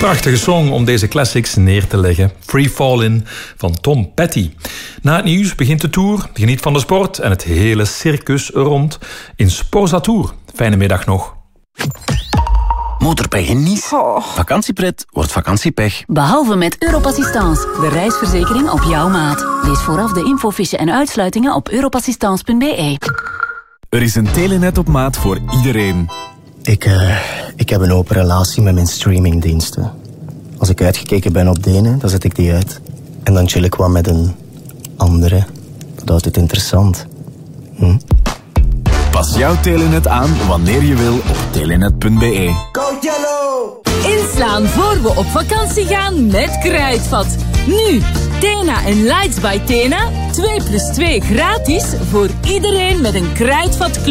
Prachtige song om deze classics neer te leggen. Free Fallin' van Tom Petty. Na het nieuws begint de tour. Geniet van de sport en het hele circus rond in Sporza Tour. Fijne middag nog. Motorpech in Nice. Vakantiepret wordt vakantiepech. Behalve met Europassistance, de reisverzekering op jouw maat. Lees vooraf de infofiche en uitsluitingen op europassistance.be. Er is een Telenet op maat voor iedereen. Ik heb een open relatie met mijn streamingdiensten. Als ik uitgekeken ben op de ene, dan zet ik die uit. En dan chill ik wat met een andere. Dat houdt het interessant. Pas jouw Telenet aan wanneer je wil op telenet.be. Go Yellow! Inslaan voor we op vakantie gaan met Kruidvat. Nu, Tena en Lights by Tena. 2+2 gratis voor iedereen met een Kruidvat Club.